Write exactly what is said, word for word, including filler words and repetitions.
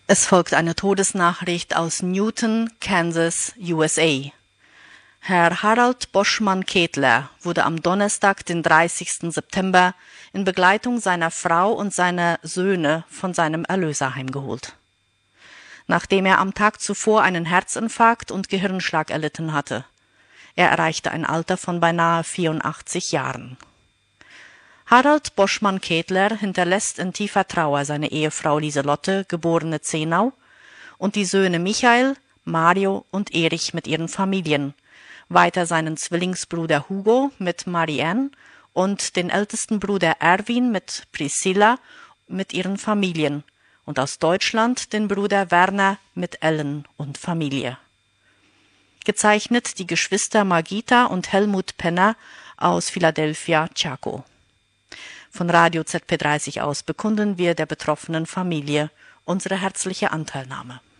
Es folgt eine Todesnachricht aus Newton, Kansas, U S A. Herr Harold Boschmann-Ketler wurde am Donnerstag, den dreißigsten September, in Begleitung seiner Frau und seiner Söhne von seinem Erlöser heimgeholt. Nachdem er am Tag zuvor einen Herzinfarkt und Gehirnschlag erlitten hatte. Er erreichte ein Alter von beinahe vierundachtzig Jahren. Harold Boschmann-Ketler hinterlässt in tiefer Trauer seine Ehefrau Lieselotte, geborene Zenau, und die Söhne Michael, Mario und Erich mit ihren Familien, weiter seinen Zwillingsbruder Hugo mit Marianne und den ältesten Bruder Erwin mit Priscilla mit ihren Familien und aus Deutschland den Bruder Werner mit Ellen und Familie. Gezeichnet die Geschwister Margita und Helmut Penner aus Philadelphia, Chaco. Von Radio Z P dreißig aus bekunden wir der betroffenen Familie unsere herzliche Anteilnahme.